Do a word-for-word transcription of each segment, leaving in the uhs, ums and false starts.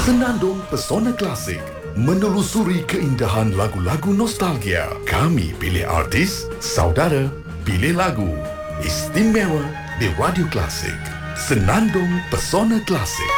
Senandung Pesona Klasik, menelusuri keindahan lagu-lagu nostalgia. Kami pilih artis, saudara, pilih lagu. Istimewa di Radio Klasik. Senandung Pesona Klasik.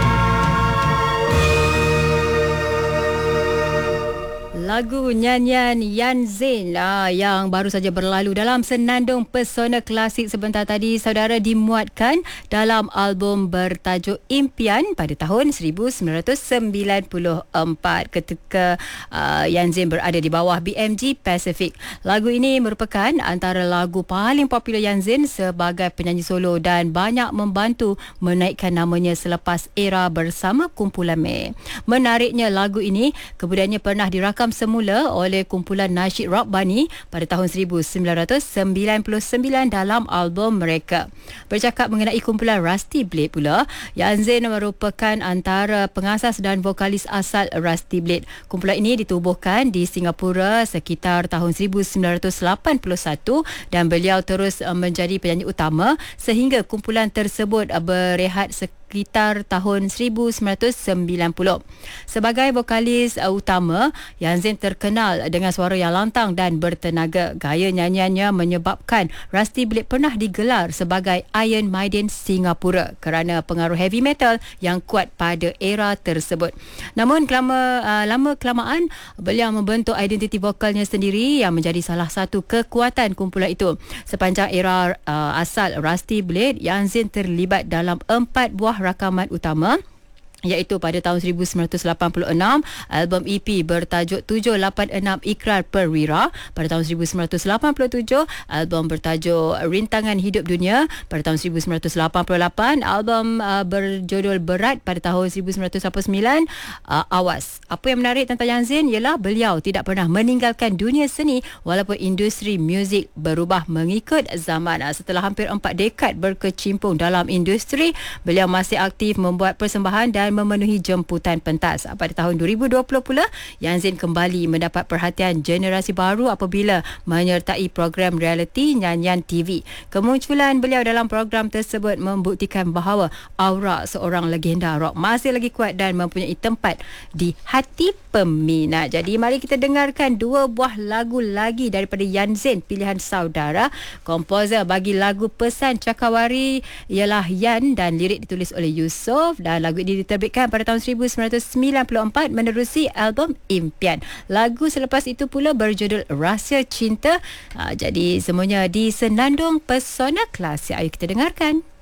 Lagu nyanyian Yan Zain ah, yang baru saja berlalu dalam Senandung Pesona Klasik sebentar tadi, saudara, dimuatkan dalam album bertajuk Impian pada tahun seribu sembilan ratus sembilan puluh empat ketika uh, Yan Zain berada di bawah B M G Pacific. Lagu ini merupakan antara lagu paling popular Yan Zain sebagai penyanyi solo dan banyak membantu menaikkan namanya selepas era bersama kumpulan May. Menariknya, lagu ini kemudiannya pernah dirakam semula oleh kumpulan nasyid Rabbani pada tahun seribu sembilan ratus sembilan puluh sembilan dalam album mereka. Bercakap mengenai kumpulan Rusty Blade pula, Yan Zain merupakan antara pengasas dan vokalis asal Rusty Blade. Kumpulan ini ditubuhkan di Singapura sekitar tahun seribu sembilan ratus lapan puluh satu dan beliau terus menjadi penyanyi utama sehingga kumpulan tersebut berehat sekitar tahun seribu sembilan ratus sembilan puluh. Sebagai vokalis uh, utama, Yan Zain terkenal dengan suara yang lantang dan bertenaga. Gaya nyanyiannya menyebabkan Rusty Blade pernah digelar sebagai Iron Maiden Singapura kerana pengaruh heavy metal yang kuat pada era tersebut. Namun kelama, uh, lama kelamaan beliau membentuk identiti vokalnya sendiri yang menjadi salah satu kekuatan kumpulan itu. Sepanjang era uh, asal Rusty Blade, Yan Zain terlibat dalam empat buah rakaman utama, iaitu pada tahun seribu sembilan ratus lapan puluh enam album E P bertajuk tujuh lapan enam Ikrar Perwira, pada tahun seribu sembilan ratus lapan puluh tujuh album bertajuk Rintangan Hidup Dunia, pada tahun seribu sembilan ratus lapan puluh lapan album uh, berjudul Berat, pada tahun seribu sembilan ratus lapan puluh sembilan uh, Awas. Apa yang menarik tentang Yan Zain ialah beliau tidak pernah meninggalkan dunia seni walaupun industri muzik berubah mengikut zaman. Uh, setelah hampir empat dekad berkecimpung dalam industri, beliau masih aktif membuat persembahan dan memenuhi jemputan pentas. Pada tahun dua ribu dua puluh pula, Yan Zain kembali mendapat perhatian generasi baru apabila menyertai program reality nyanyian T V. Kemunculan beliau dalam program tersebut membuktikan bahawa aura seorang legenda rock masih lagi kuat dan mempunyai tempat di hati peminat. Jadi mari kita dengarkan dua buah lagu lagi daripada Yan Zain, pilihan saudara. Komposer bagi lagu Pesan Cakawari ialah Yan dan lirik ditulis oleh Yusof, dan lagu ini diterbitkan pada tahun seribu sembilan ratus sembilan puluh empat menerusi album Impian. Lagu selepas itu pula berjudul Rahsia Cinta. Ha, jadi semuanya di Senandung Pesona Klasik. Ayo kita dengarkan.